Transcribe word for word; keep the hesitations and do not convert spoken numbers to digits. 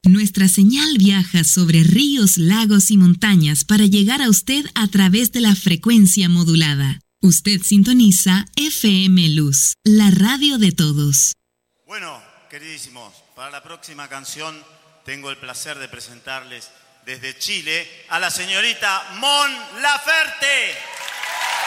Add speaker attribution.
Speaker 1: Nuestra señal viaja sobre ríos, lagos y montañas para llegar a usted a través de la frecuencia modulada. Usted sintoniza F M Luz, la radio de todos.
Speaker 2: Bueno, queridísimos, para la próxima canción tengo el placer de presentarles desde Chile a la señorita Mon Laferte.